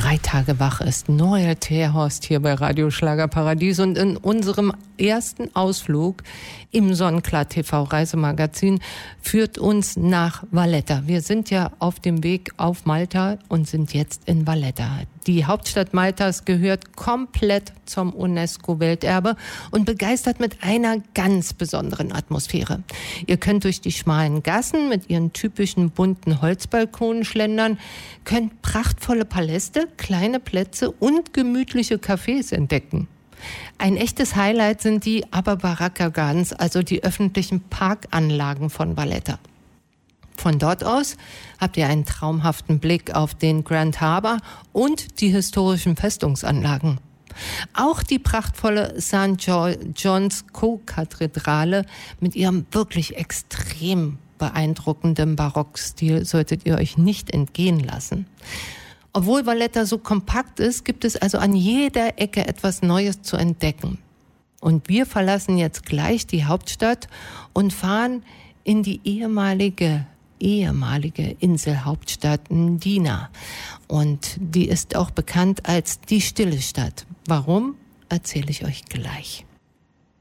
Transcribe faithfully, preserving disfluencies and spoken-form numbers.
drei Tage wach ist. Noel Terhorst hier bei Radio Schlagerparadies und in unserem ersten Ausflug im Sonnenklar T V Reisemagazin führt uns nach Valletta. Wir sind ja auf dem Weg auf Malta und sind jetzt in Valletta. Die Hauptstadt Maltas gehört komplett zum UNESCO-Welterbe und begeistert mit einer ganz besonderen Atmosphäre. Ihr könnt durch die schmalen Gassen mit ihren typischen bunten Holzbalkonen schlendern, könnt prachtvolle Paläste, kleine Plätze und gemütliche Cafés entdecken. Ein echtes Highlight sind die Baraka Gardens, also die öffentlichen Parkanlagen von Valletta. Von dort aus habt ihr einen traumhaften Blick auf den Grand Harbour und die historischen Festungsanlagen. Auch die prachtvolle Sankt John's Co-Kathedrale mit ihrem wirklich extrem beeindruckenden Barockstil solltet ihr euch nicht entgehen lassen. Obwohl Valletta so kompakt ist, gibt es also an jeder Ecke etwas Neues zu entdecken. Und wir verlassen jetzt gleich die Hauptstadt und fahren in die ehemalige, ehemalige Inselhauptstadt Mdina. Und die ist auch bekannt als die stille Stadt. Warum, erzähle ich euch gleich.